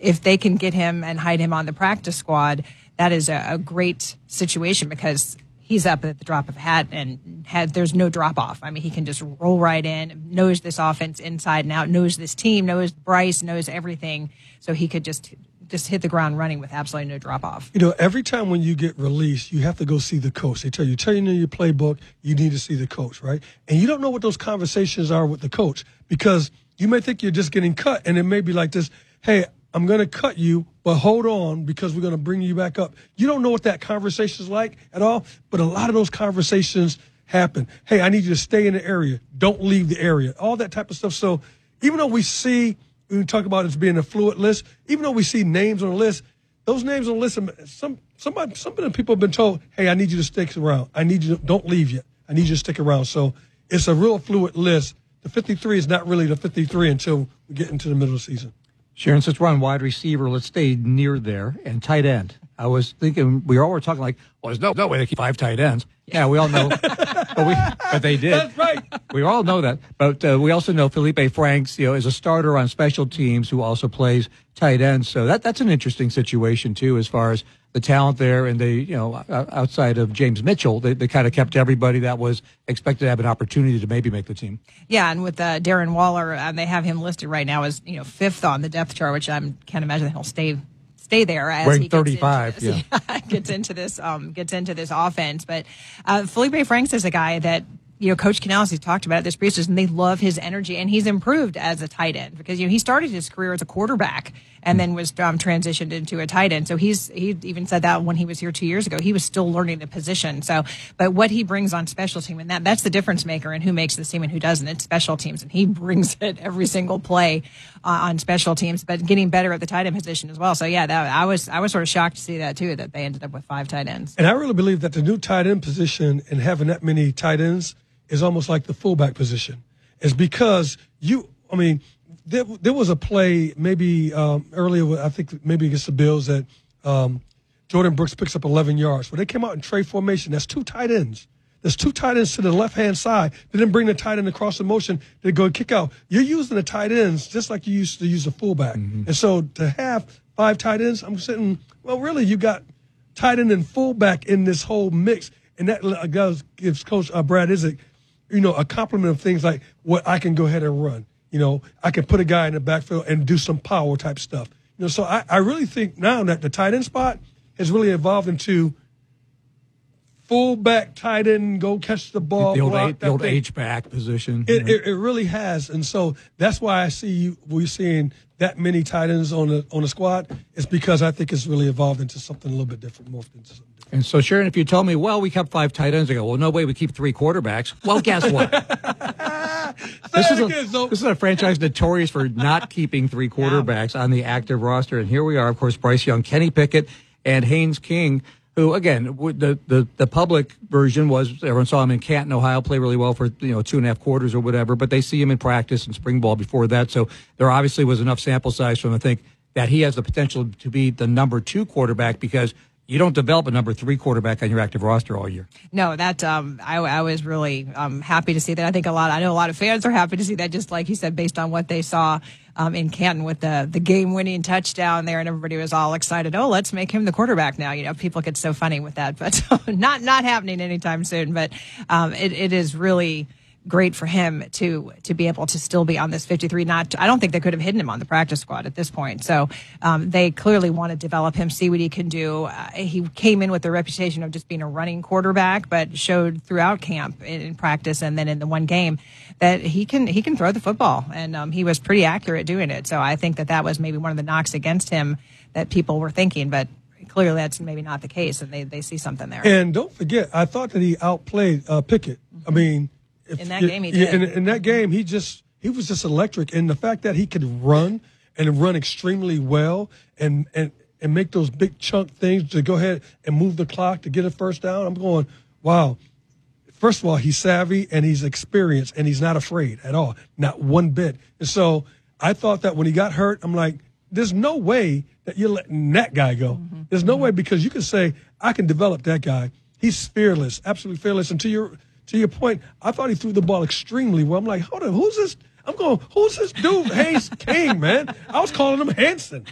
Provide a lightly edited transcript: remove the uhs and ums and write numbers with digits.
if they can get him and hide him on the practice squad, that is a great situation because he's up at the drop of a hat and there's no drop off. I mean, he can just roll right in, knows this offense inside and out, knows this team, knows Bryce, knows everything. So he could just hit the ground running with absolutely no drop off. You know, every time when you get released, you have to go see the coach. They tell you in your playbook, you need to see the coach, right? And you don't know what those conversations are with the coach because you may think you're just getting cut, and it may be like this, hey, I'm going to cut you, but hold on because we're going to bring you back up. You don't know what that conversation is like at all, but a lot of those conversations happen. Hey, I need you to stay in the area. Don't leave the area. All that type of stuff. So even though we talk about it as being a fluid list, even though we see names on the list, those names on the list, some of the people have been told, hey, I need you to stick around. I need you to, don't leave yet. I need you to stick around. So it's a real fluid list. The 53 is not really the 53 until we get into the middle of the season. Sharon, since we're on wide receiver, let's stay near there. And tight end. I was thinking, we all were talking like, well, there's no way they keep 5 tight ends. Yeah, we all know. but they did. That's right. We all know that. But we also know Felipe Franks, is a starter on special teams who also plays tight end. So that's an interesting situation, too, as far as the talent there. And they, outside of James Mitchell, they kind of kept everybody that was expected to have an opportunity to maybe make the team. Yeah, and with Darren Waller, they have him listed right now as 5th on the depth chart, which I can't imagine he'll stay there as wearing he gets 35. gets into this offense. But Felipe Franks is a guy that Coach Canales, he's talked about it this preseason. They love his energy, and he's improved as a tight end because he started his career as a quarterback and then was transitioned into a tight end. So he even said that when he was here 2 years ago, he was still learning the position. So, but what he brings on special team, and that's the difference maker in who makes the team and who doesn't. It's special teams, and he brings it every single play on special teams. But getting better at the tight end position as well. So yeah, I was sort of shocked to see that too, that they ended up with 5 tight ends. And I really believe that the new tight end position and having that many tight ends is almost like the fullback position. It's because there was a play maybe earlier, I think maybe against the Bills that Jordan Brooks picks up 11 yards. When they came out in trade formation, that's 2 tight ends. There's 2 tight ends to the left-hand side. They didn't bring the tight end across the motion. They go kick out. You're using the tight ends just like you used to use a fullback. Mm-hmm. And so to have 5 tight ends, I'm sitting, well, really, you got tight end and fullback in this whole mix. And that gives Coach Brad Isaac a compliment of things like what I can go ahead and run. I can put a guy in the backfield and do some power type stuff. So I really think now that the tight end spot has really evolved into fullback tight end, go catch the ball. The old H-back position. It really has. And so that's why we're seeing that many tight ends on the squad. It's because I think it's really evolved into something a little bit different, morphed into something different. And so, Sharon, if you told me, well, we kept 5 tight ends, I go, well, no way we keep 3 quarterbacks. Well, guess what? This is a franchise notorious for not keeping 3 quarterbacks on the active roster. And here we are, of course, Bryce Young, Kenny Pickett, and Haynes King, who, again, the public version was everyone saw him in Canton, Ohio, play really well for 2.5 quarters or whatever, but they see him in practice and spring ball before that. So there obviously was enough sample size for him to think that he has the potential to be the number 2 quarterback because you don't develop a number 3 quarterback on your active roster all year. No, that I was really happy to see that. I know a lot of fans are happy to see that, just like you said, based on what they saw in Canton with the game-winning touchdown there, and everybody was all excited. Oh, let's make him the quarterback now. People get so funny with that, but not happening anytime soon. But it is really great for him to be able to still be on this 53. I don't think they could have hidden him on the practice squad at this point. So they clearly want to develop him, see what he can do. He came in with the reputation of just being a running quarterback, but showed throughout camp in practice and then in the one game that he can throw the football, and he was pretty accurate doing it. So I think that was maybe one of the knocks against him that people were thinking, but clearly that's maybe not the case, and they see something there. And don't forget, I thought that he outplayed Pickett. Mm-hmm. I mean, in that game, he did. In that game, he was just electric. And the fact that he could run and run extremely well and make those big chunk things to go ahead and move the clock to get a first down, I'm going, wow. First of all, he's savvy and he's experienced and he's not afraid at all, not one bit. And so I thought that when he got hurt, I'm like, there's no way that you're letting that guy go. Mm-hmm. There's no way, because you can say, I can develop that guy. He's fearless, absolutely fearless. And to your point, I thought he threw the ball extremely well. I'm like, hold on, who's this? I'm going, who's this dude? Haynes King, man. I was calling him Hanson.